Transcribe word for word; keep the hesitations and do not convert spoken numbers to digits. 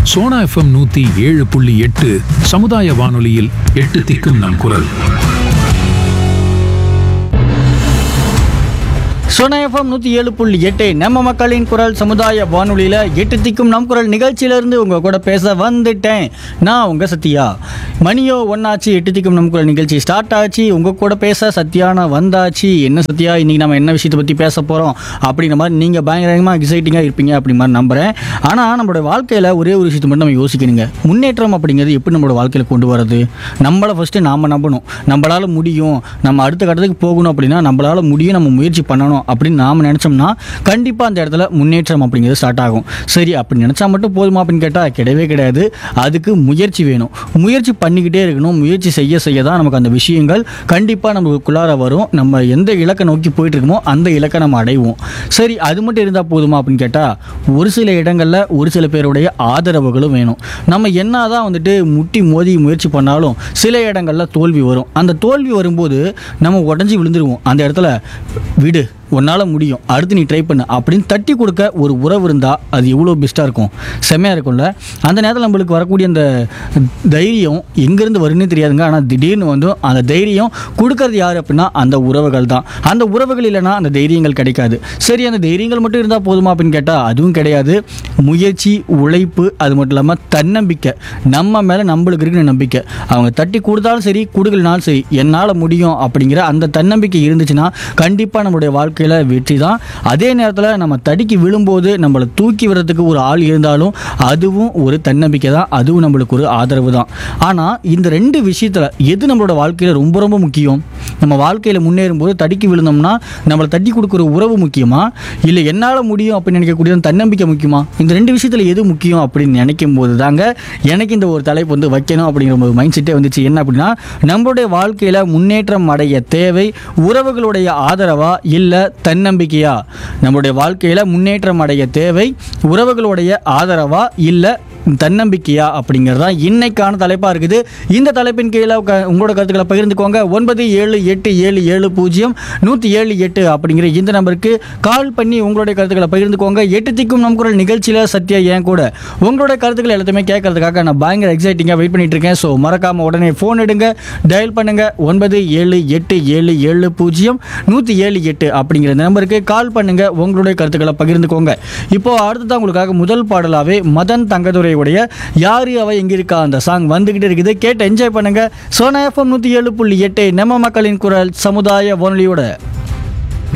Sona FM நூத்தி ஏழு புள்ளி எட்டு சமுதாய வானொலியில் எட்டு திக்கும் நம் குரல். சோனா எஃப்எம் நூற்றி ஏழு புள்ளி எட்டு நம்ம மக்களின் குரல் சமுதாய வானொலியில் எட்டு திக்கும் நம் குரல் நிகழ்ச்சியிலேருந்து உங்கள் கூட பேச வந்துட்டேன். நான் உங்கள் சத்யா. மணியோ ஒன்னாச்சு, எட்டு திக்கும் நம் குரல் நிகழ்ச்சி ஸ்டார்ட் ஆச்சு. உங்கள் கூட பேச சத்யானா வந்தாச்சு. என்ன சத்யா, இன்றைக்கி நம்ம என்ன விஷயத்தை பற்றி பேச போகிறோம் அப்படிங்கிற மாதிரி நீங்கள் பயங்கரமாக எக்ஸைட்டிங்காக இருப்பீங்க அப்படி மாதிரி நம்புகிறேன். ஆனால் நம்மளோட வாழ்க்கையில் ஒரே ஒரு விஷயத்தை மட்டும் நம்ம யோசிக்கணுங்க. முன்னேற்றம் அப்படிங்கிறது எப்படி நம்மளோட வாழ்க்கையில் கொண்டு வரது? நம்மளை ஃபஸ்ட்டு நாம் நம்பணும். நம்மளால் முடியும், நம்ம அடுத்த கட்டத்துக்கு போகணும் அப்படின்னா நம்மளால் முடியும், நம்ம முயற்சி பண்ணணும் அப்படின்னு நாம் நினச்சோம்னா கண்டிப்பாக அந்த இடத்துல முன்னேற்றம் அப்படிங்கிறது ஸ்டார்ட் ஆகும். சரி, அப்படி நினச்சா மட்டும் போதுமா அப்படின்னு கேட்டால் கிடையவே கிடையாது. அதுக்கு முயற்சி வேணும். முயற்சி பண்ணிக்கிட்டே இருக்கணும். முயற்சி செய்ய செய்ய தான் நமக்கு அந்த விஷயங்கள் கண்டிப்பாக நமக்குள்ளார வரும். நம்ம எந்த இலக்கை நோக்கி போயிட்டு இருக்கோமோ அந்த இலக்கை நம்ம அடைவோம். சரி, அது மட்டும் இருந்தால் போதுமா அப்படின்னு கேட்டால் ஒரு சில இடங்களில் ஒரு சில பேருடைய ஆதரவுகளும் வேணும். நம்ம என்ன தான் வந்துட்டு முட்டி மோதி முயற்சி பண்ணாலும் சில இடங்களில் தோல்வி வரும். அந்த தோல்வி வரும்போது நம்ம உடஞ்சி விழுந்துருவோம். அந்த இடத்துல விடு, உன்னால் முடியும், அடுத்து நீ ட்ரை பண்ணு அப்படின்னு தட்டி கொடுக்க ஒரு உறவு இருந்தால் அது எவ்வளோ பெஸ்ட்டாக இருக்கும், செம்மையாக இருக்கும்ல. அந்த நேரத்தில் நம்மளுக்கு வரக்கூடிய அந்த தைரியம் எங்கேருந்து வரும்னே தெரியாதுங்க. ஆனால் திடீர்னு வந்து அந்த தைரியம் கொடுக்கறது யார் அப்படின்னா அந்த உறவுகள் தான். அந்த உறவுகள் இல்லைன்னா அந்த தைரியங்கள் கிடைக்காது. சரி, அந்த தைரியங்கள் மட்டும் இருந்தால் போதுமா அப்படின்னு கேட்டால் அதுவும் கிடையாது. முயற்சி, உழைப்பு, அது மட்டும் இல்லாமல் தன்னம்பிக்கை, நம்ம மேலே நம்மளுக்கு இருக்கிற நம்பிக்கை. அவங்க தட்டி கொடுத்தாலும் சரி, கொடுக்கலனாலும் சரி, என்னால் முடியும் அப்படிங்கிற அந்த தன்னம்பிக்கை இருந்துச்சுன்னா கண்டிப்பாக நம்மளுடைய வாழ்க்கை வெற்றி தான். அதே நேரத்தில் நம்ம தடுக்கி விழும்போது நம்மளை தூக்கி விடுறதுக்கு ஒரு ஆள் இருந்தாலும் அதுவும் ஒரு தன்னம்பிக்கை தான், அதுவும் நம்மளுக்கு ஒரு ஆதரவு தான். ஆனால் இந்த ரெண்டு விஷயத்தில் எது நம்மளோட வாழ்க்கையில் ரொம்ப ரொம்ப முக்கியம்? நம்ம வாழ்க்கையில் முன்னேறும் போது தடுக்கி விழுந்தோம்னா நம்மளை தட்டி கொடுக்குற உறவு முக்கியமா, இல்லை என்னால் முடியும் அப்படின்னு நினைக்கக்கூடிய தன்னம்பிக்கை முக்கியமா? இந்த ரெண்டு விஷயத்தில் எது முக்கியம் அப்படின்னு நினைக்கும் போது தாங்க எனக்கு இந்த ஒரு தலைப்பு வந்து வைக்கணும் அப்படிங்கிற ஒரு மைண்ட் செட்டே வந்துச்சு. என்ன அப்படின்னா, நம்மளுடைய வாழ்க்கையில் முன்னேற்றம் அடைய தேவை உறவுகளுடைய ஆதரவா இல்லை தன்னம்பிக்கையா? நம்முடைய வாழ்க்கையில முன்னேற்றம் அடைய தேவை உறவுகளுடைய ஆதரவா இல்ல தன்னம்பிக்கையா அப்படிங்கிறதா இன்னைக்கான தலைப்பா இருக்குது. இந்த தலைப்பின் கீழே உங்களோட கருத்துக்களை பகிர்ந்துக்கோங்க. ஒன்பது ஏழு எட்டு ஏழு ஏழு பூஜ்ஜியம் நூற்றி ஏழு எட்டு அப்படிங்கிற இந்த நம்பருக்கு கால் பண்ணி உங்களுடைய கருத்துக்களை பகிர்ந்துக்கோங்க. எட்டு திக்கும் நம் குரல் நிகழ்ச்சியில சத்யா ஏன் கூட உங்களோட கருத்துக்களை எல்லாத்தையுமே கேட்கறதுக்காக நான் பயங்கர எக்ஸைட்டிங்காக வெயிட் பண்ணிட்டு இருக்கேன். ஸோ மறக்காம உடனே ஃபோன் எடுங்க, டயல் பண்ணுங்க. ஒன்பது ஏழு எட்டு ஏழு ஏழு பூஜ்ஜியம் நூற்றி ஏழு எட்டு அப்படிங்கிற நம்பருக்கு கால் பண்ணுங்க, உங்களுடைய கருத்துக்களை பகிர்ந்துக்கோங்க. இப்போ அடுத்ததான் உங்களுக்காக முதல் பாடலாவே மதன் தங்கதுரை உடைய யாரு அவ எங்க இருக்கா அந்த சாங் வந்துகிட்டு இருக்குது. கேட்டு என்ஜாய் பண்ணுங்க. சோனா எஃப்எம் நூற்றி ஏழு புள்ளி எட்டு நம்ம மக்களின் குரல் சமுதாய வானொலியோட.